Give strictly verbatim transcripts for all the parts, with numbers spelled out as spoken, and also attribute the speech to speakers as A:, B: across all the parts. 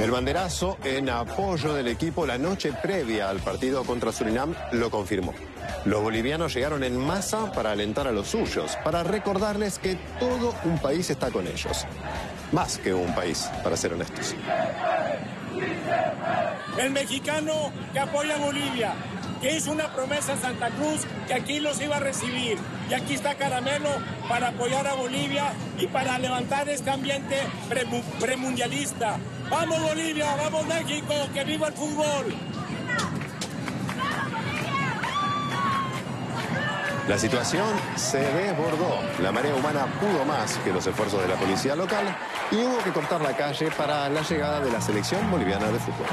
A: El banderazo en apoyo del equipo la noche previa al partido contra Surinam lo confirmó. Los bolivianos llegaron en masa para alentar a los suyos, para recordarles que todo un país está con ellos. Más que un país, para ser honestos.
B: El mexicano que apoya a Bolivia, que hizo una promesa a Santa Cruz que aquí los iba a recibir. Y aquí está Caramelo para apoyar a Bolivia y para levantar este ambiente pre premundialista. ¡Vamos Bolivia! ¡Vamos México! ¡Que viva el fútbol!
A: La situación se desbordó. La marea humana pudo más que los esfuerzos de la policía local y hubo que cortar la calle para la llegada de la selección boliviana de fútbol.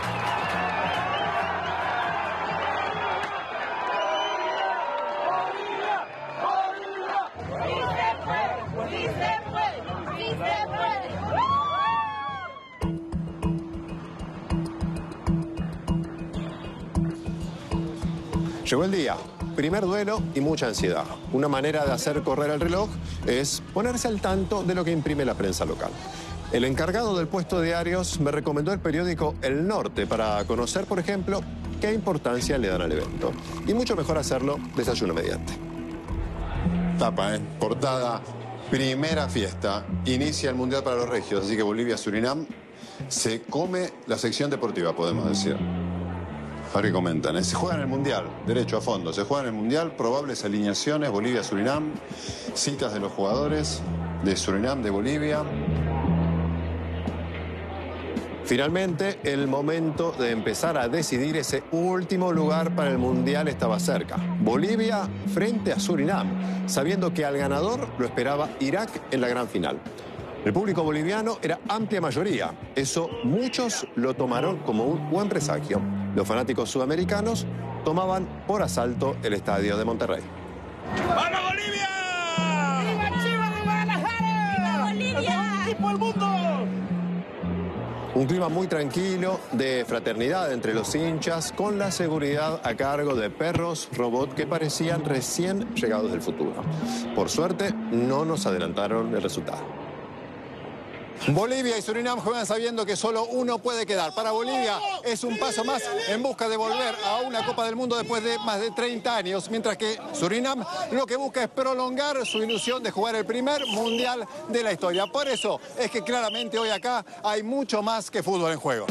A: Llegó el día. Primer duelo y mucha ansiedad. Una manera de hacer correr el reloj es ponerse al tanto de lo que imprime la prensa local. El encargado del puesto de diarios me recomendó el periódico El Norte para conocer, por ejemplo, qué importancia le dan al evento. Y mucho mejor hacerlo desayuno mediante.
C: Tapa, ¿eh? Portada, primera fiesta. Inicia el Mundial para los Regios, así que Bolivia-Surinam se come la sección deportiva, podemos decir. A ver qué comentan, ¿eh? Se juega en el Mundial, derecho a fondo. Se juega en el Mundial, probables alineaciones, Bolivia-Surinam, citas de los jugadores de Surinam, de Bolivia.
A: Finalmente, el momento de empezar a decidir ese último lugar para el Mundial estaba cerca. Bolivia frente a Surinam, sabiendo que al ganador lo esperaba Irak en la gran final. El público boliviano era amplia mayoría. Eso muchos lo tomaron como un buen presagio. Los fanáticos sudamericanos tomaban por asalto el estadio de Monterrey.
B: ¡Vamos Bolivia! ¡Viva Chivas de Guadalajara! ¡Viva Bolivia! ¡El mejor equipo del mundo!
A: Un clima muy tranquilo, de fraternidad entre los hinchas, con la seguridad a cargo de perros robot que parecían recién llegados del futuro. Por suerte, no nos adelantaron el resultado.
C: Bolivia y Surinam juegan sabiendo que solo uno puede quedar. Para Bolivia es un paso más en busca de volver a una Copa del Mundo después de más de treinta años, mientras que Surinam lo que busca es prolongar su ilusión de jugar el primer Mundial de la historia. Por eso es que claramente hoy acá hay mucho más que fútbol en juego.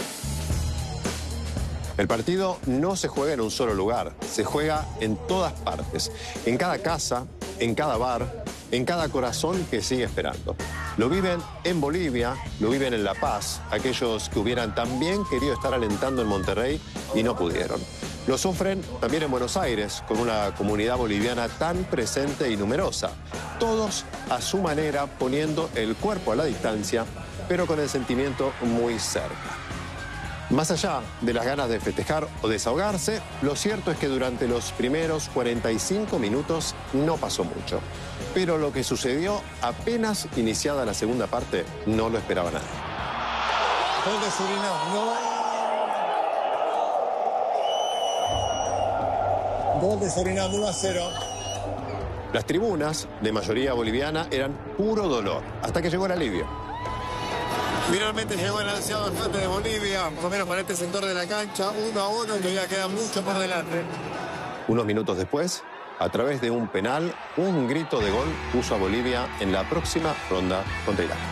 A: El partido no se juega en un solo lugar, se juega en todas partes, en cada casa, en cada bar, en cada corazón que sigue esperando. Lo viven en Bolivia, lo viven en La Paz, aquellos que hubieran también querido estar alentando en Monterrey y no pudieron. Lo sufren también en Buenos Aires, con una comunidad boliviana tan presente y numerosa. Todos a su manera poniendo el cuerpo a la distancia, pero con el sentimiento muy cerca. Más allá de las ganas de festejar o desahogarse, lo cierto es que durante los primeros cuarenta y cinco minutos no pasó mucho. Pero lo que sucedió apenas iniciada la segunda parte no lo esperaba nadie.
C: Gol de Surinam, no. Gol de Surinam, uno a cero.
A: Las tribunas, de mayoría boliviana, eran puro dolor, hasta que llegó el alivio.
C: Finalmente llegó el ansiado empate de Bolivia, por lo menos para este sector de la cancha, uno a uno, y todavía queda mucho por delante.
A: Unos minutos después, a través de un penal, un grito de gol puso a Bolivia en la próxima ronda contra Irak.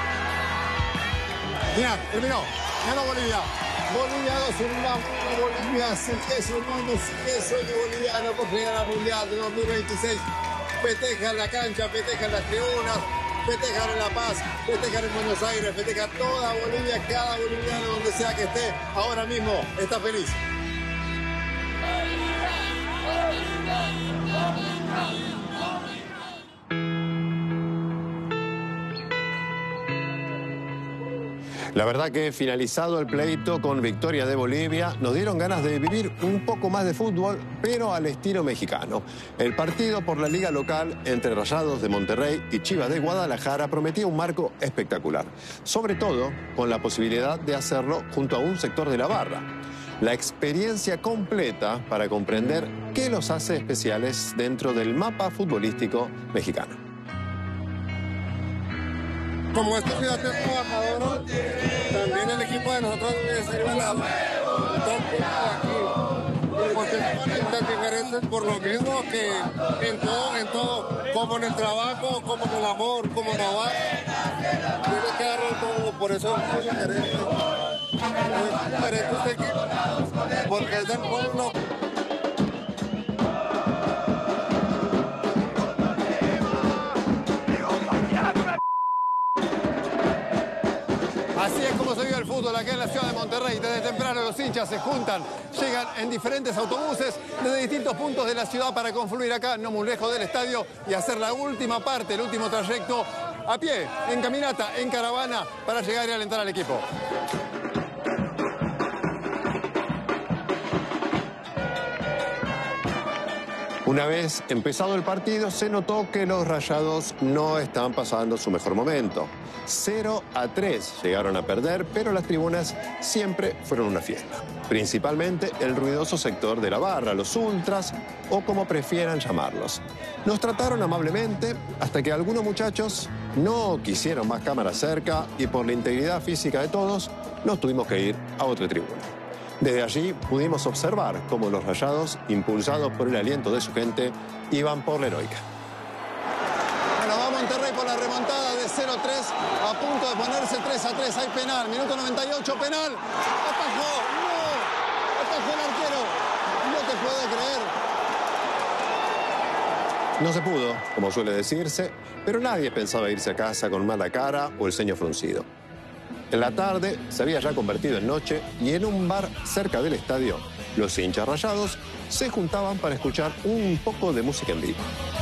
C: Mira, terminó, ganó Bolivia. Bolivia dos, Surinam uno, Bolivia sigue su mundo, sigue sueño boliviano por llegar al Mundial de dos mil veintiséis. Festejan la cancha, festejan las tribunas, festejan en La Paz, festejan en Buenos Aires, festejan toda Bolivia, cada boliviano donde sea que esté, ahora mismo está feliz.
A: La verdad que finalizado el pleito con victoria de Bolivia, nos dieron ganas de vivir un poco más de fútbol, pero al estilo mexicano. El partido por la liga local entre Rayados de Monterrey y Chivas de Guadalajara prometía un marco espectacular, sobre todo con la posibilidad de hacerlo junto a un sector de la barra. La experiencia completa para comprender qué los hace especiales dentro del mapa futbolístico mexicano.
C: Como esto, fíjate,
D: también el equipo de nosotros debe ser una top aquí, porque son diferentes por lo mismo que en todo, en todo, como en el trabajo, como en el amor, como en la base, tiene que darlo todo, por eso es diferente. Es diferente este equipo, porque es del pueblo.
C: Así es como se vive el fútbol acá en la ciudad de Monterrey. Desde temprano los hinchas se juntan, llegan en diferentes autobuses desde distintos puntos de la ciudad para confluir acá, no muy lejos del estadio, y hacer la última parte, el último trayecto a pie, en caminata, en caravana, para llegar y alentar al equipo.
A: Una vez empezado el partido, se notó que los Rayados no estaban pasando su mejor momento. cero a tres llegaron a perder, pero las tribunas siempre fueron una fiesta. Principalmente el ruidoso sector de la barra, los ultras, o como prefieran llamarlos. Nos trataron amablemente hasta que algunos muchachos no quisieron más cámaras cerca y por la integridad física de todos, nos tuvimos que ir a otra tribuna. Desde allí pudimos observar cómo los Rayados, impulsados por el aliento de su gente, iban por la heroica.
C: Bueno, va Monterrey por la remontada de cero a tres, a punto de ponerse tres a tres. Hay penal, minuto noventa y ocho, penal. Atajó, no, atajó el arquero. No te puedo creer.
A: No se pudo, como suele decirse, pero nadie pensaba irse a casa con mala cara o el ceño fruncido. En la tarde se había ya convertido en noche y en un bar cerca del estadio, los hinchas Rayados se juntaban para escuchar un poco de música en vivo.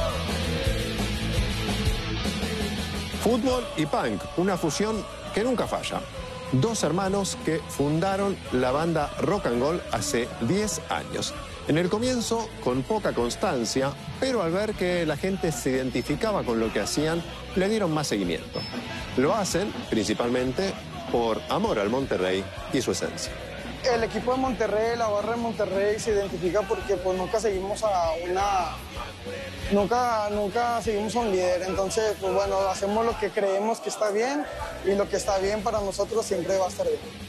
A: Fútbol y punk, una fusión que nunca falla. Dos hermanos que fundaron la banda Rock and Gold hace diez años. En el comienzo, con poca constancia, pero al ver que la gente se identificaba con lo que hacían, le dieron más seguimiento. Lo hacen principalmente por amor al Monterrey y su esencia.
E: El equipo de Monterrey, la barra de Monterrey se identifica porque pues nunca seguimos a una... Nunca, nunca seguimos a un líder, entonces pues bueno, hacemos lo que creemos que está bien y lo que está bien para nosotros siempre va a estar bien.